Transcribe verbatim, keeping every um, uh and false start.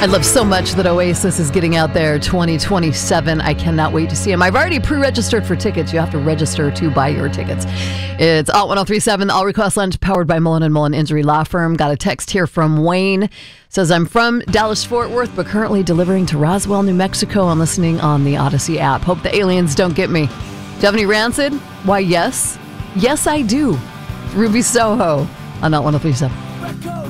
I love so much that Oasis is getting out there twenty twenty-seven. I cannot wait to see them. I've already pre-registered for tickets. You have to register to buy your tickets. It's Alt one oh three point seven, All Request Lunch, powered by Mullen and Mullen Injury Law Firm. Got a text here from Wayne. Says, I'm from Dallas-Fort Worth, but currently delivering to Roswell, New Mexico. I'm listening on the Odyssey app. Hope the aliens don't get me. Do you have any Rancid? Why, yes. Yes, I do. Ruby Soho on Alt one oh three point seven.